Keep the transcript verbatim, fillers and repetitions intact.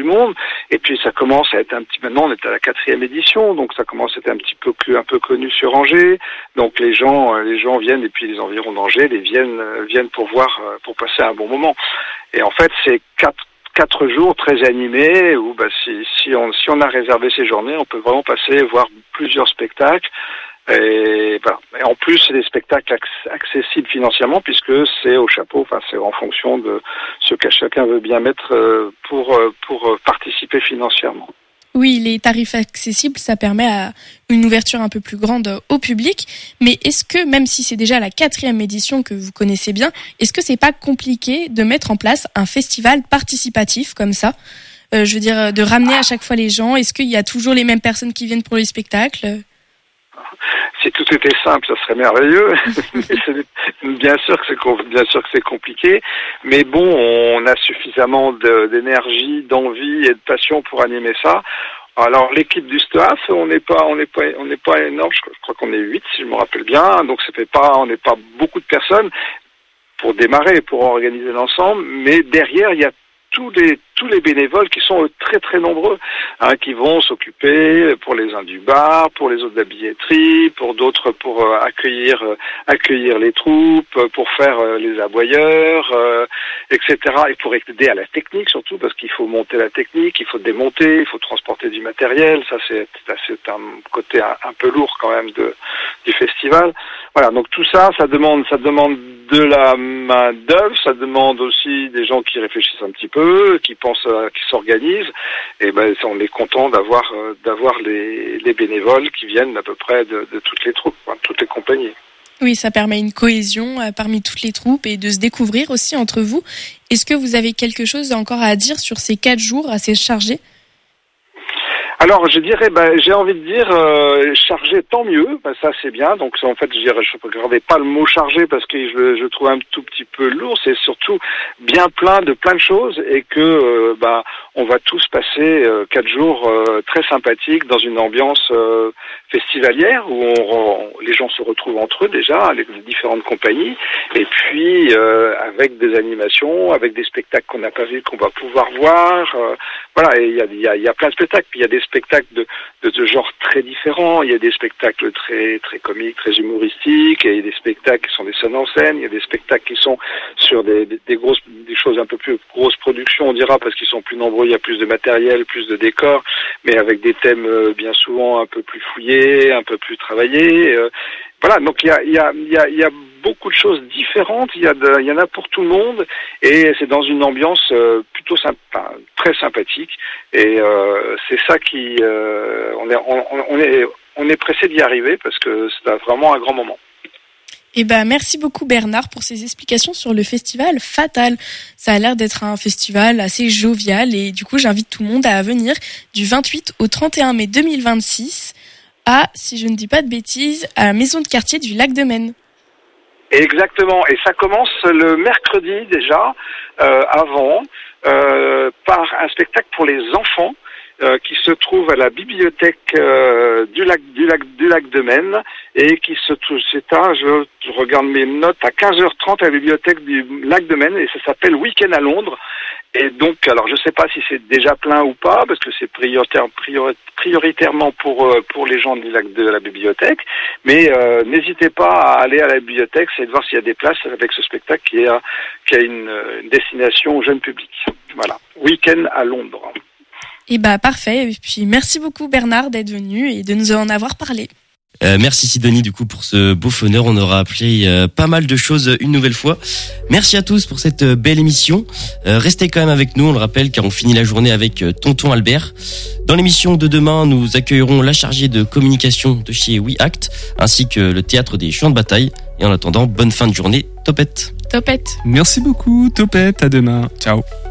monde. Et puis ça commence à être un petit, maintenant on est à la quatrième édition, donc ça commence à être un petit peu un peu connu sur Angers. Donc les gens, les gens viennent, et puis les environs d'Angers, les viennent, viennent pour voir, pour passer un bon moment. Et en fait, c'est quatre quatre jours très animés où bah, si, si, on, si on a réservé ces journées, on peut vraiment passer voir plusieurs spectacles. Et, voilà. Et en plus, c'est des spectacles accessibles financièrement puisque c'est au chapeau, enfin c'est en fonction de ce que chacun veut bien mettre pour, pour participer financièrement. Oui, les tarifs accessibles, ça permet à une ouverture un peu plus grande au public. Mais est-ce que, même si c'est déjà la quatrième édition que vous connaissez bien, est-ce que c'est pas compliqué de mettre en place un festival participatif comme ça ? euh, Je veux dire, de ramener à chaque fois les gens. Est-ce qu'il y a toujours les mêmes personnes qui viennent pour les spectacles ? Si tout était simple, ça serait merveilleux. bien sûr que c'est bien sûr que c'est compliqué, mais bon, on a suffisamment de, d'énergie, d'envie et de passion pour animer ça. Alors l'équipe du staff, on n'est pas, on n'est pas, on n'est pas énorme. Je crois qu'on est huit, si je me rappelle bien. Donc ça fait pas, on n'est pas beaucoup de personnes pour démarrer, pour organiser l'ensemble. Mais derrière, il y a tous les tous les bénévoles qui sont très très nombreux, hein, qui vont s'occuper pour les uns du bar, pour les autres de la billetterie, pour d'autres pour euh, accueillir euh, accueillir les troupes, pour faire euh, les aboyeurs, euh, et cetera. Et pour aider à la technique surtout, parce qu'il faut monter la technique, il faut démonter, il faut transporter du matériel. Ça c'est c'est un côté un, un peu lourd quand même de du festival. Voilà, donc tout ça, ça demande ça demande de la main d'œuvre, ça demande aussi des gens qui réfléchissent un petit peu, qui pensent, euh, qui s'organisent. Et ben, on est content d'avoir euh, d'avoir les, les bénévoles qui viennent à peu près de, de toutes les troupes, hein, toutes les compagnies. Oui, ça permet une cohésion euh, parmi toutes les troupes et de se découvrir aussi entre vous. Est-ce que vous avez quelque chose encore à dire sur ces quatre jours assez chargés ? Alors, je dirais, ben, j'ai envie de dire euh, chargé, tant mieux. Ben, ça, c'est bien. Donc, en fait, je dirais, je ne regardais pas le mot chargé parce que je, je trouve un tout petit peu lourd. C'est surtout bien plein de plein de choses et que, euh, ben, on va tous passer euh, quatre jours euh, très sympathiques dans une ambiance euh, festivalière où on, on, les gens se retrouvent entre eux déjà, les différentes compagnies, et puis euh, avec des animations, avec des spectacles qu'on n'a pas vus, qu'on va pouvoir voir. Euh, voilà, et il y a, y, a, y a plein de spectacles. Puis il y a des spectacles de, de, de genre très différents. Il y a des spectacles très très comiques, très humoristiques, et il y a des spectacles qui sont des scènes en scène. Il y a des spectacles qui sont sur des, des, des grosses, des choses un peu plus grosses productions, on dira, parce qu'ils sont plus nombreux. Il y a plus de matériel, plus de décors, mais avec des thèmes euh, bien souvent un peu plus fouillés, un peu plus travaillés. Euh, voilà, donc il y a, il y a, il y a, il y a beaucoup de choses différentes. Il y a, de, il y en a pour tout le monde, et c'est dans une ambiance euh, plutôt sympa, très sympathique. Et euh, c'est ça qui, euh, on est, on, on est, on est pressé d'y arriver parce que c'est vraiment un grand moment. Eh ben, merci beaucoup Bernard pour ces explications sur le festival Fatal. Ça a l'air d'être un festival assez jovial et du coup, j'invite tout le monde à venir du vingt-huit au trente et un mai deux mille vingt-six à, si je ne dis pas de bêtises, à la maison de quartier du Lac de Maine. Exactement, et ça commence le mercredi déjà, euh, avant, euh, par un spectacle pour les enfants. Euh, qui se trouve à la bibliothèque euh, du lac du lac du lac de Maine et qui se trouve, c'est à, je, je regarde mes notes, à quinze heures trente à la bibliothèque du lac de Maine, et ça s'appelle Week-end à Londres. Et donc, alors je sais pas si c'est déjà plein ou pas, parce que c'est prioritaire, priori, prioritairement pour euh, pour les gens du lac de la bibliothèque, mais euh, n'hésitez pas à aller à la bibliothèque, c'est de voir s'il y a des places avec ce spectacle qui est qui a une, une destination jeune public. Voilà, Week-end à Londres. Et bah parfait, et puis merci beaucoup Bernard d'être venu et de nous en avoir parlé. Euh, merci Sidonie du coup pour ce beau phoneur, on aura appris euh, pas mal de choses une nouvelle fois. Merci à tous pour cette euh, belle émission. Euh, restez quand même avec nous, on le rappelle, car on finit la journée avec euh, Tonton Albert. Dans l'émission de demain, nous accueillerons la chargée de communication de chez WeAct, ainsi que le théâtre des champs de bataille. Et en attendant, bonne fin de journée, Topette. Topette. Merci beaucoup Topette, à demain. Ciao.